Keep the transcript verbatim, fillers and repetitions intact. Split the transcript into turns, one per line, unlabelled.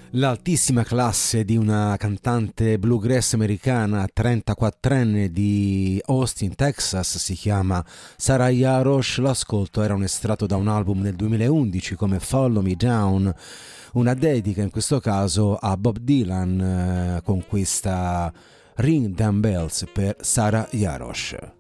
L'altissima classe di una cantante bluegrass americana trentaquattrenne di Austin, Texas, si chiama Sarah Jarosz. L'ascolto era un estratto da un album del duemilaundici come Follow Me Down, una dedica in questo caso a Bob Dylan, eh, con questa Ring Them Bells per Sarah Jarosz.